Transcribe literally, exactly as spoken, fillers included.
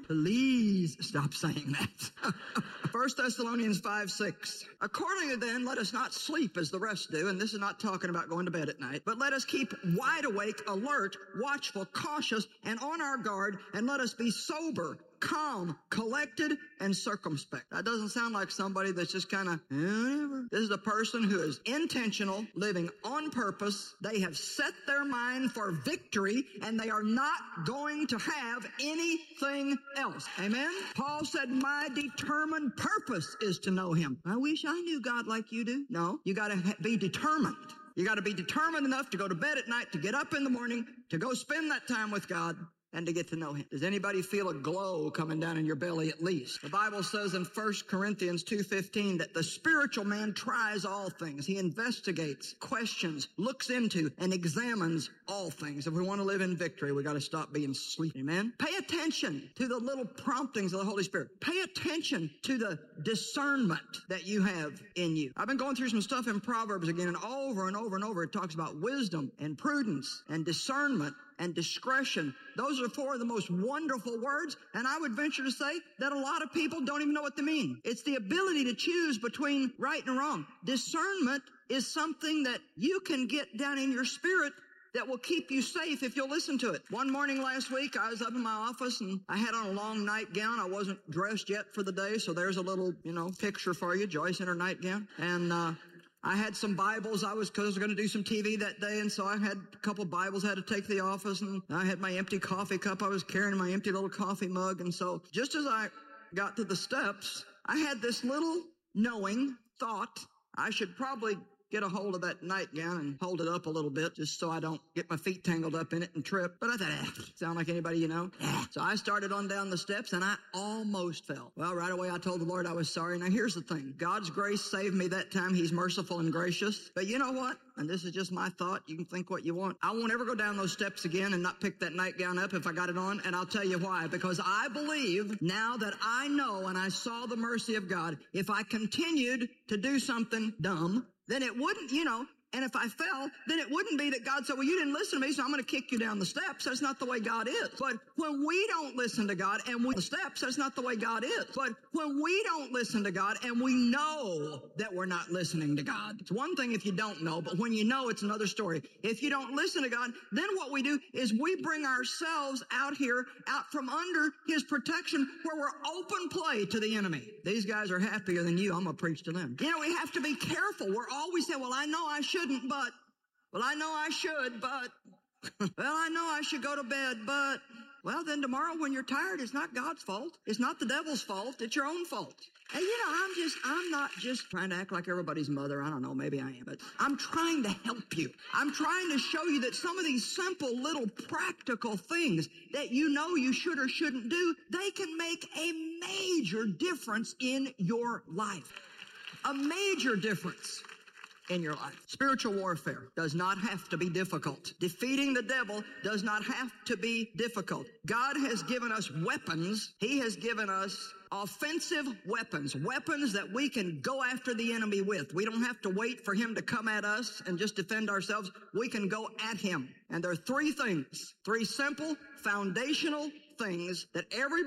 Please stop saying that. First Thessalonians five six. Accordingly then, let us not sleep as the rest do, and this is not talking about going to bed at night, but let us keep wide awake, alert, watchful, cautious, and on our guard, and let us be sober, calm, collected, and circumspect. That doesn't sound like somebody that's just kind of, whatever. This is a person who is intentional, living on purpose. They have set their mind for victory, and they are not going to have anything else. Amen? Paul said, my determined purpose is to know him. I wish I knew God like you do. No, you got to ha- be determined. You got to be determined enough to go to bed at night, to get up in the morning, to go spend that time with God, and to get to know him. Does anybody feel a glow coming down in your belly at least? The Bible says in First Corinthians two fifteen that the spiritual man tries all things. He investigates, questions, looks into, and examines all things. If we want to live in victory, we got to stop being sleepy. Amen? Pay attention to the little promptings of the Holy Spirit. Pay attention to the discernment that you have in you. I've been going through some stuff in Proverbs again, and over and over and over it talks about wisdom and prudence and discernment and discretion. Those are four of the most wonderful words, and I would venture to say that a lot of people don't even know what they mean. It's the ability to choose between right and wrong. Discernment is something that you can get down in your spirit that will keep you safe if you'll listen to it. One morning last week, I was up in my office, and I had on a long nightgown. I wasn't dressed yet for the day, so there's a little, you know, picture for you, Joyce in her nightgown. And, uh, I had some Bibles. I was, cause I was going to do some T V that day. And so I had a couple Bibles I had to take to the office, and I had my empty coffee cup. I was carrying my empty little coffee mug. And so just as I got to the steps, I had this little knowing thought I should probably get a hold of that nightgown and hold it up a little bit just so I don't get my feet tangled up in it and trip. But I thought, eh, sound like anybody you know? Eh. So I started on down the steps, and I almost fell. Well, right away I told the Lord I was sorry. Now here's the thing. God's grace saved me that time. He's merciful and gracious. But you know what? And this is just my thought. You can think what you want. I won't ever go down those steps again and not pick that nightgown up if I got it on. And I'll tell you why. Because I believe now that I know and I saw the mercy of God, if I continued to do something dumb, then it wouldn't, you know, and if I fell, then it wouldn't be that God said, well, you didn't listen to me, so I'm going to kick you down the steps. That's not the way God is. But when we don't listen to God and we the steps, that's not the way God is. But when we don't listen to God and we know that we're not listening to God, it's one thing if you don't know, but when you know, it's another story. If you don't listen to God, then what we do is we bring ourselves out here, out from under his protection, where we're open play to the enemy. These guys are happier than you. I'm going to preach to them. You know, we have to be careful. We're always saying, well, I know I should. But, well, I know I should, but, well, I know I should go to bed, but, well, then tomorrow when you're tired, it's not God's fault. It's not the devil's fault. It's your own fault. And, you know, I'm just, I'm not just trying to act like everybody's mother. I don't know, maybe I am, but I'm trying to help you. I'm trying to show you that some of these simple little practical things that you know you should or shouldn't do, they can make a major difference in your life. A major difference in your life. Spiritual warfare does not have to be difficult. Defeating the devil does not have to be difficult. God has given us weapons. He has given us offensive weapons, weapons that we can go after the enemy with. We don't have to wait for him to come at us and just defend ourselves. We can go at him. And there are three things, three simple, foundational things that every